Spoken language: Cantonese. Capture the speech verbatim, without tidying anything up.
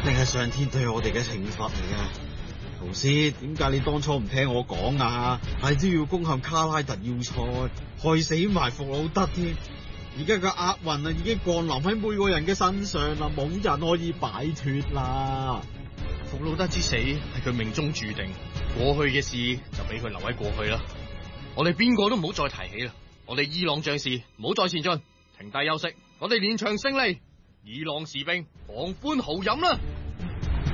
定係上天對我哋嘅懲罰嚟嘅。陶斯，點解你當初唔聽我講啊？係都要攻陷卡拉特要塞，害死埋弗魯德添。而家個厄運啊，已經降臨喺每個人嘅身上啦，冇人可以擺脫啦。 弗魯德之死係佢命中注定，過去嘅事就俾佢留喺過去啦。我哋邊個都唔好再提起啦。我哋伊朗將士唔好再前進，停低休息。我哋連場勝利，伊朗士兵狂歡豪飲啦！